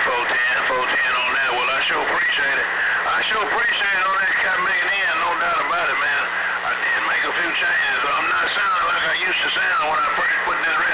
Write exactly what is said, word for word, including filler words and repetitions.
four ten, four ten on that. Well, I sure appreciate it. I sure appreciate it on that Cap making in, no doubt about it, man. I did make a few changes. I'm not sounding like I used to sound when I first put this record